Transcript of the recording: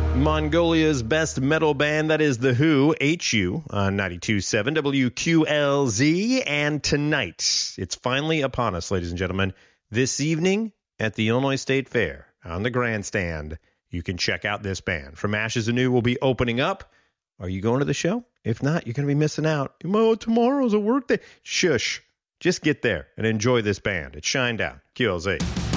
Mongolia's best metal band, that is The Who, HU, on 92.7 WQLZ. And tonight, it's finally upon us, ladies and gentlemen. This evening at the Illinois State Fair, on the grandstand, you can check out this band. From Ashes Anew will be opening up. Are you going to the show? If not, you're going to be missing out. Oh, tomorrow's a work day. Shush. Just get there and enjoy this band. It's Shinedown, QLZ.